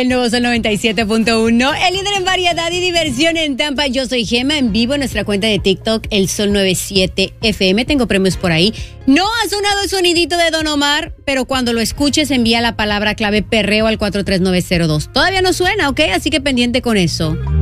El nuevo Sol 97.1, el líder en variedad y diversión en Tampa. Yo soy Gema, en vivo en nuestra cuenta de TikTok, el Sol 97 FM. Tengo premios por ahí. No ha sonado el sonidito de Don Omar, pero cuando lo escuches envía la palabra clave perreo al 43902. Todavía no suena, ¿ok? Así que pendiente con eso.